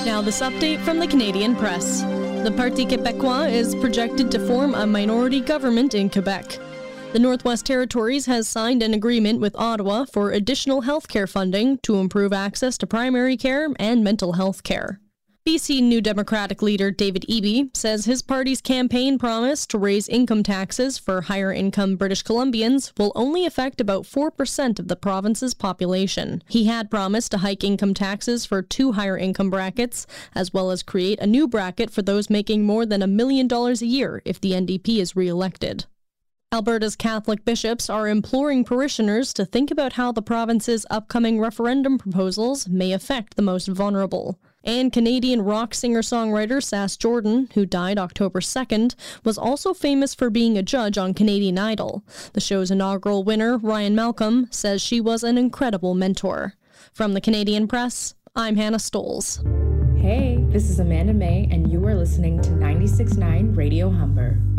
Now this update from the Canadian Press. The Parti Québécois is projected to form a minority government in Quebec. The Northwest Territories has signed an agreement with Ottawa for additional healthcare funding to improve access to primary care and mental health care. BC New Democratic leader David Eby says his party's campaign promise to raise income taxes for higher-income British Columbians will only affect about 4% of the province's population. He had promised to hike income taxes for 2 higher-income brackets, as well as create a new bracket for those making more than $1 million a year if the NDP is re-elected. Alberta's Catholic bishops are imploring parishioners to think about how the province's upcoming referendum proposals may affect the most vulnerable. And Canadian rock singer-songwriter Sass Jordan, who died October 2nd, was also famous for being a judge on Canadian Idol. The show's inaugural winner, Ryan Malcolm, says she was an incredible mentor. From the Canadian Press, I'm Hannah Stoles. Hey, this is Amanda May, and you are listening to 96.9 Radio Humber.